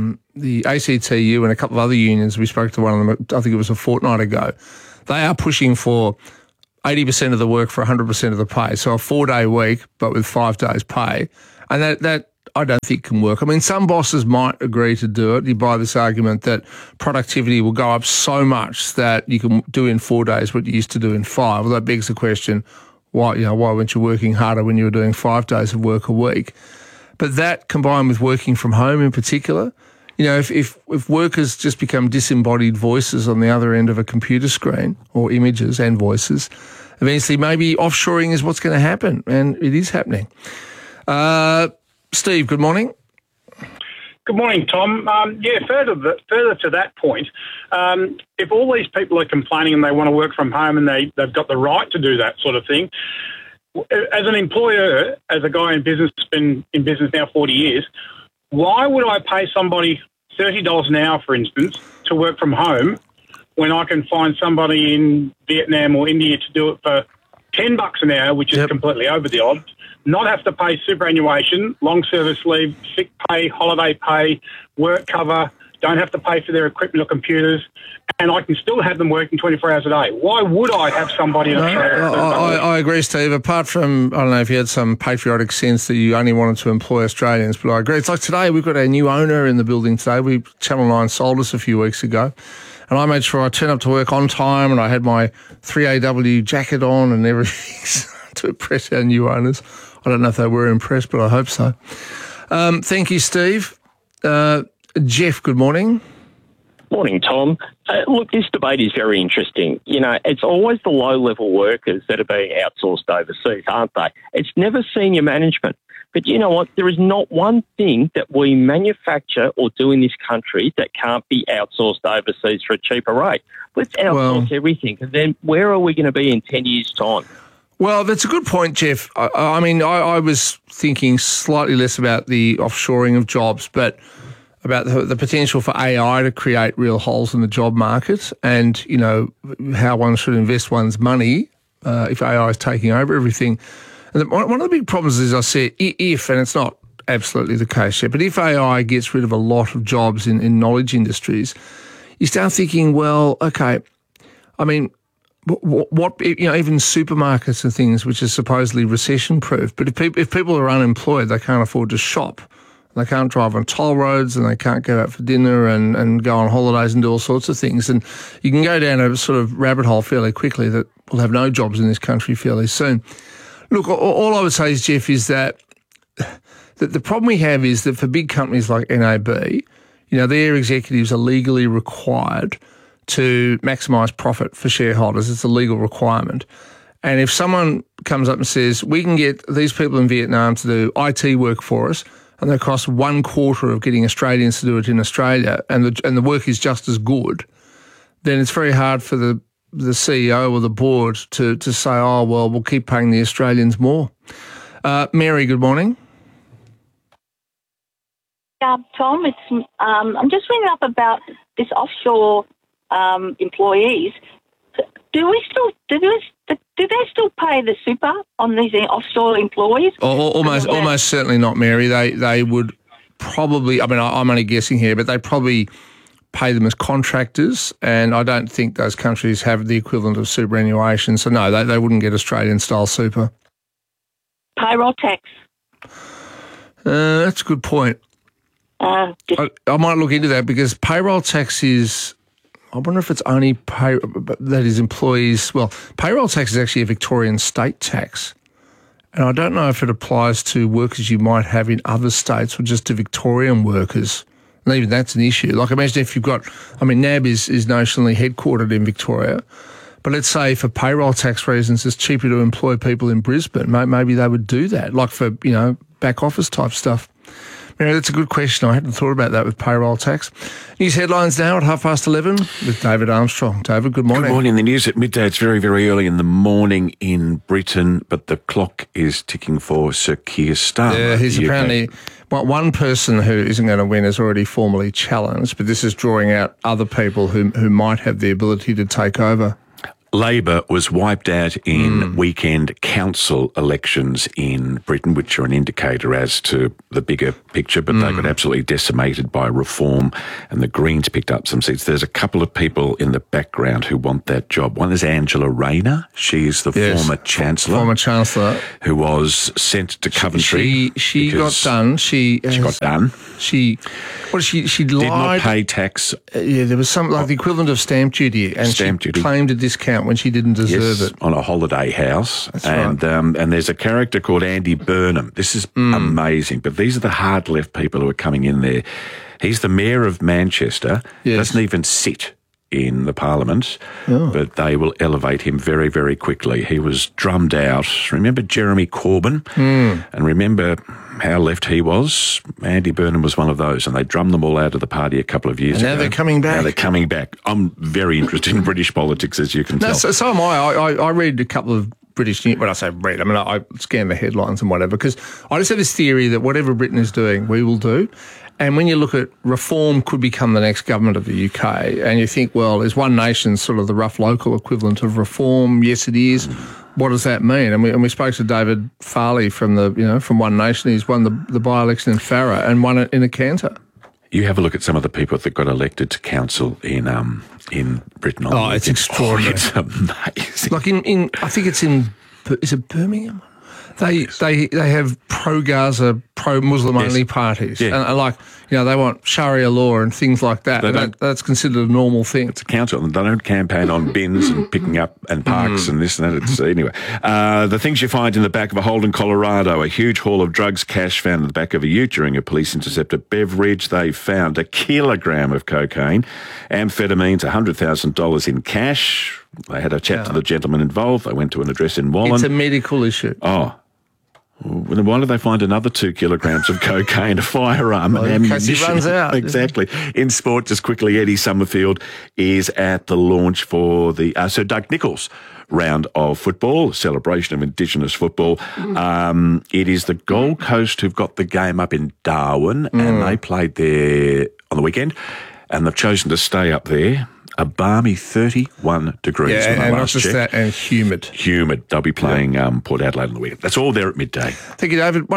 S2: ACTU and a couple of other unions, we spoke to one of them, I think it was a fortnight ago, they are pushing for 80% of the work for 100% of the pay. So a 4-day week, but with 5 days pay. And that I don't think can work. I mean, some bosses might agree to do it. You buy this argument that productivity will go up so much that you can do in 4 days what you used to do in 5. Well, that begs the question, why weren't you working harder when you were doing 5 days of work a week? But that combined with working from home in particular, if workers just become disembodied voices on the other end of a computer screen, or images and voices, eventually maybe offshoring is what's going to happen, and it is happening. Steve, good morning.
S20: Good morning, Tom. Further to that point, if all these people are complaining and they want to work from home and they've got the right to do that sort of thing, as an employer, as a guy in business, been in business now 40 years, why would I pay somebody $30 an hour, for instance, to work from home when I can find somebody in Vietnam or India to do it for $10 an hour, which is completely over the odds, not have to pay superannuation, long service leave, sick pay, holiday pay, work cover, don't have to pay for their equipment or computers, and I can still have them working 24 hours a day. Why would I have somebody in Australia?
S2: I agree, Steve. Apart from, I don't know if you had some patriotic sense that you only wanted to employ Australians, but I agree. It's like today, we've got a new owner in the building today. Channel 9 sold us a few weeks ago, and I made sure I turned up to work on time, and I had my 3AW jacket on and everything to impress our new owners. I don't know if they were impressed, but I hope so. Thank you, Steve. Jeff, good morning.
S21: Morning, Tom. Look, this debate is very interesting. It's always the low-level workers that are being outsourced overseas, aren't they? It's never senior management. But you know what? There is not one thing that we manufacture or do in this country that can't be outsourced overseas for a cheaper rate. Let's outsource everything, and then where are we going to be in 10 years' time?
S2: Well, that's a good point, Jeff. I was thinking slightly less about the offshoring of jobs, but about the potential for AI to create real holes in the job market, and, how one should invest one's money if AI is taking over everything. And one of the big problems is, I see, if, and it's not absolutely the case yet, but if AI gets rid of a lot of jobs in knowledge industries, you start thinking, well, okay, I mean, what even supermarkets and things, which are supposedly recession-proof, but if people are unemployed, they can't afford to shop. They can't drive on toll roads, and they can't go out for dinner and go on holidays and do all sorts of things. And you can go down a sort of rabbit hole fairly quickly that we'll have no jobs in this country fairly soon. Look, all I would say is, Jeff, is that the problem we have is that for big companies like NAB, their executives are legally required to maximise profit for shareholders. It's a legal requirement. And if someone comes up and says, we can get these people in Vietnam to do IT work for us, and they cost 1/4 of getting Australians to do it in Australia, and the work is just as good, then it's very hard for the CEO or the board to say, oh, well, we'll keep paying the Australians more. Mary, good morning.
S22: Yeah, Tom, I'm just ringing up about this offshore employees. Do they still pay the super on these offshore employees?
S2: Almost certainly not, Mary. They would probably, I'm only guessing here, but they probably pay them as contractors, and I don't think those countries have the equivalent of superannuation. So no, they wouldn't get Australian-style super.
S22: Payroll tax.
S2: That's a good point. I might look into that, because payroll tax is, I wonder if it's only that is employees. Well, payroll tax is actually a Victorian state tax. And I don't know if it applies to workers you might have in other states or just to Victorian workers. And even that's an issue. Like, imagine if you've got, NAB is notionally headquartered in Victoria, but let's say for payroll tax reasons it's cheaper to employ people in Brisbane. Maybe they would do that, like for, back office type stuff. Mary, that's a good question. I hadn't thought about that with payroll tax. News headlines now at 11:30 with David Armstrong. David, good morning.
S23: Good morning. The news at midday. It's very, very early in the morning in Britain, but the clock is ticking for Sir Keir Starmer.
S2: Yeah, he's apparently one person who isn't going to win is already formally challenged, but this is drawing out other people who might have the ability to take over.
S23: Labor was wiped out in weekend council elections in Britain, which are an indicator as to the bigger picture, but they got absolutely decimated by Reform, and the Greens picked up some seats. There's a couple of people in the background who want that job. One is Angela Rayner. She is the former Chancellor. Who was sent to Coventry.
S2: She got done. She got done. She
S23: did not pay tax.
S2: There was some, like the equivalent of stamp duty, and she claimed a discount when she didn't deserve it.
S23: On a holiday house.
S2: That's
S23: and there's a character called Andy Burnham. This is amazing, but these are the hard left people who are coming in there. He's the mayor of Manchester. Doesn't even sit in the Parliament, but they will elevate him very, very quickly. He was drummed out. Remember Jeremy Corbyn? And remember how left he was? Andy Burnham was one of those, and they drummed them all out of the party a couple of years ago.
S2: Now they're coming back.
S23: Now they're coming back. I'm very interested in British politics, as you can tell.
S2: So am I. I read a couple of British news. When I say read, I mean I scan the headlines and whatever, because I just have this theory that whatever Britain is doing, we will do. And when you look at Reform could become the next government of the UK, and you think, well, is One Nation sort of the rough local equivalent of Reform? Yes, it is. What does that mean? And we spoke to David Farley from One Nation. He's won the by-election in Farrer and won it in a canter.
S23: You have a look at some of the people that got elected to council in Britain.
S2: It's extraordinary.
S23: It's amazing.
S2: Like I think it's is it Birmingham? They have pro-Gaza, pro-Muslim only parties.
S23: Yeah.
S2: And they want Sharia law and things like that. That's considered a normal thing.
S23: It's a council. They don't campaign on bins and picking up and parks and this and that. Anyway, the things you find in the back of a Holden, Colorado, a huge haul of drugs, cash found in the back of a ute during a police intercept at Beveridge. They found 1 kilogram of cocaine, amphetamines, $100,000 in cash. They had a chat to the gentleman involved. They went to an address in Wallen.
S2: It's a medical issue.
S23: Oh. Well, why did they find another 2 kilograms of cocaine, a firearm, and ammunition?
S2: In case he runs out.
S23: Exactly. In sport, just quickly, Eddie Summerfield is at the launch for the Sir Doug Nicholls round of football, celebration of Indigenous football. It is the Gold Coast who've got the game up in Darwin, and they played there on the weekend, and they've chosen to stay up there. A balmy 31 degrees.
S2: Yeah, and not just that, and humid.
S23: Humid. They'll be playing Port Adelaide on the weekend. That's all there at midday.
S2: Thank you, David.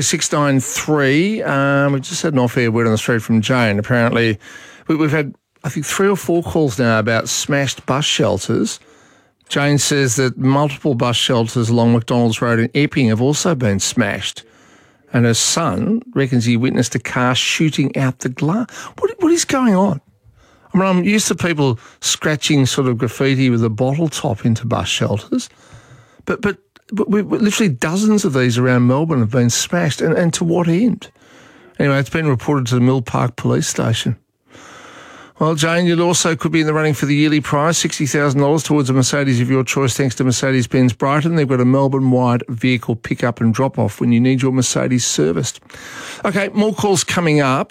S2: 133693. We just had an off-air word on the street from Jane. Apparently, we've had, I think, 3 or 4 calls now about smashed bus shelters. Jane says that multiple bus shelters along McDonald's Road in Epping have also been smashed. And her son reckons he witnessed a car shooting out the glass. What is going on? I mean, I'm used to people scratching sort of graffiti with a bottle top into bus shelters, but literally dozens of these around Melbourne have been smashed, and to what end? Anyway, it's been reported to the Mill Park Police Station. Well, Jane, you also could be in the running for the yearly prize, $60,000 towards a Mercedes of your choice, thanks to Mercedes-Benz Brighton. They've got a Melbourne-wide vehicle pick-up and drop-off when you need your Mercedes serviced. Okay, more calls coming up,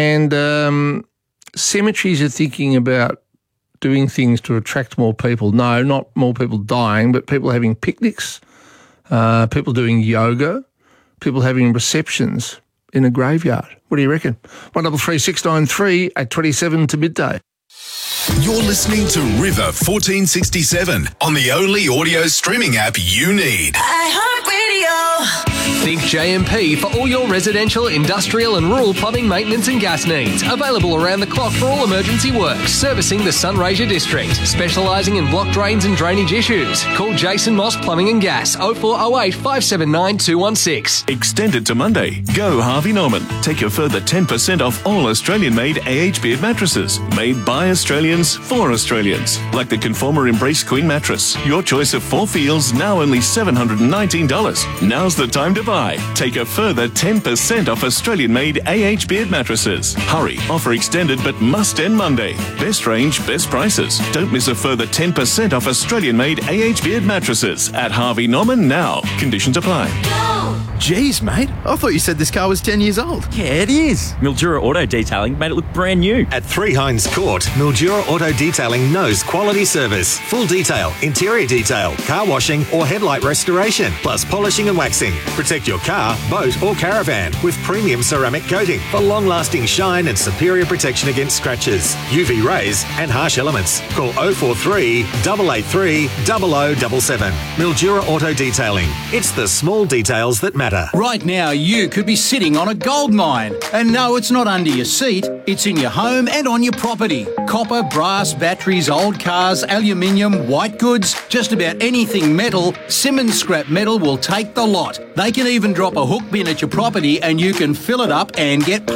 S2: and cemeteries are thinking about doing things to attract more people. No, not more people dying, but people having picnics, people doing yoga, people having receptions in a graveyard. What do you reckon? 133693 at 27 to midday.
S5: You're listening to River 1467 on the only audio streaming app you need.
S4: iHeartRadio. Think JMP for all your residential, industrial and rural plumbing, maintenance and gas needs. Available around the clock for all emergency works. Servicing the Sunraysia District. Specialising in block drains and drainage issues. Call Jason Moss Plumbing and Gas 0408 579 216.
S7: Extended to Monday. Go Harvey Norman. Take a further 10% off all Australian-made AH Beard mattresses. Made by Australians for Australians. Like the Conformer Embrace Queen mattress. Your choice of 4 feels, now only $719. Now's the time to buy. Take a further 10% off Australian-made AH Beard mattresses. Hurry, offer extended but must end Monday. Best range, best prices. Don't miss a further 10% off Australian-made AH Beard mattresses at Harvey Norman now. Conditions apply.
S6: Jeez, mate. I thought you said this car was 10 years old.
S9: Yeah, it is. Mildura Auto Detailing made it look brand new.
S24: At 3 Hines Court, Mildura Auto Detailing knows quality service. Full detail, interior detail, car washing or headlight restoration, plus polishing and waxing. Protect Protect your car, boat or caravan with premium ceramic coating for long-lasting shine and superior protection against scratches, UV rays and harsh elements. Call 043 883 0077. Mildura Auto Detailing. It's the small details that matter.
S1: Right now, you could be sitting on a gold mine. And no, it's not under your seat. It's in your home and on your property. Copper, brass, batteries, old cars, aluminium, white goods, just about anything metal, Simmons Scrap Metal will take the lot. They can even drop a hook bin at your property and you can fill it up and get